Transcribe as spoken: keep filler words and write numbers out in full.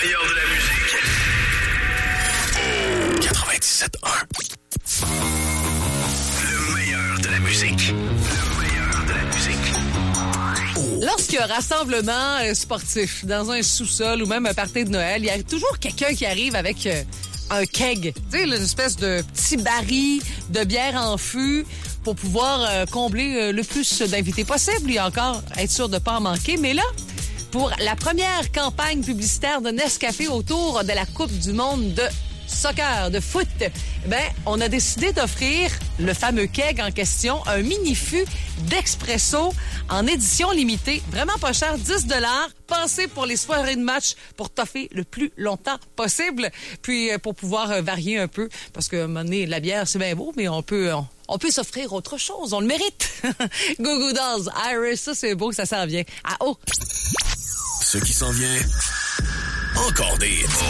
meilleur de la musique. quatre-vingt-dix-sept un. Le meilleur de la musique. Le meilleur de la musique. Lorsqu'il y a un rassemblement euh, sportif dans un sous-sol ou même un party de Noël, il y a toujours quelqu'un qui arrive avec euh, un keg. Tu sais, une espèce de petit baril de bière en fût pour pouvoir euh, combler euh, le plus d'invités possible et encore être sûr de ne pas en manquer. Mais là, pour la première campagne publicitaire de Nescafé autour de la Coupe du monde de soccer, de foot, ben, on a décidé d'offrir le fameux keg en question, un mini-fût d'expresso en édition limitée. Vraiment pas cher, dix dollars. Pensé pour les soirées de match pour toffer le plus longtemps possible. Puis pour pouvoir varier un peu, parce que à un moment donné, la bière, c'est bien beau, mais on peut... On... On peut s'offrir autre chose, on le mérite. Goo Goo Dolls, Iris, ça c'est beau que ça s'en vient. Ah oh! Ce qui s'en vient, encore des hits.